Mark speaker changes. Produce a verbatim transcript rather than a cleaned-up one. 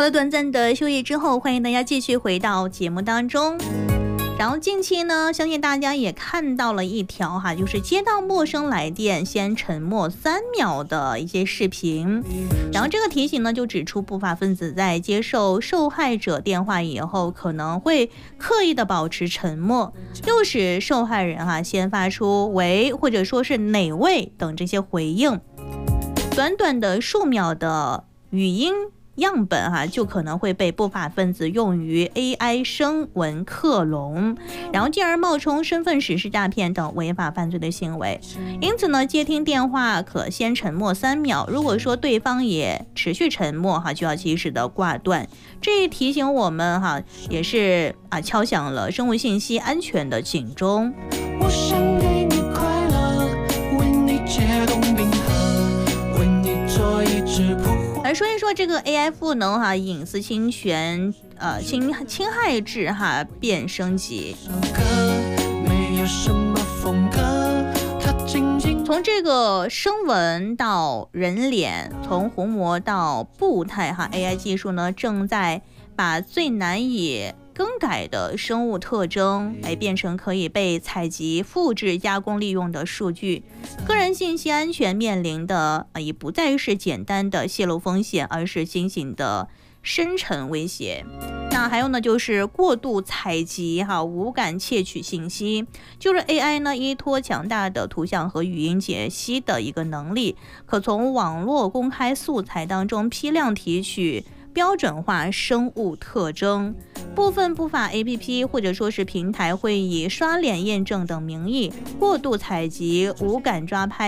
Speaker 1: 好了，短暂的休息之后，欢迎大家继续回到节目当中。然后近期呢，相信大家也看到了一条哈，就是接到陌生来电先沉默三秒的一些视频。然后这个提醒呢，就指出不法分子在接受受害者电话以后，可能会刻意的保持沉默，诱使受害人哈先发出喂或者说是哪位等这些回应。短短的数秒的语音样本哈、啊，就可能会被不法分子用于 A I 声纹克隆，然后进而冒充身份实施诈骗等违法犯罪的行为。因此呢，接听电话可先沉默三秒，如果说对方也持续沉默哈，就要及时的挂断。这提醒我们哈，也是啊敲响了生物信息安全的警钟。我想给你快乐，为你解冻冰河，为你做一只扑。来说一说这个 A I 赋能哈，隐私侵权呃侵侵害制哈变升级。从这个声纹到人脸，从虹膜到步态哈 ，A I 技术呢正在把最难以更改的生物特征，来变成可以被采集、复制、加工利用的数据。个人信息安全面临的啊，也不再是简单的泄露风险，而是新型的深层威胁。那还有呢，就是过度采集哈，无感窃取信息，就是 A I 呢依托强大的图像和语音解析的一个能力，可从网络公开素材当中批量提取标准化生物特征。部分不法 A P P 或者说是平台会以刷脸验证等名义过度采集、无感抓拍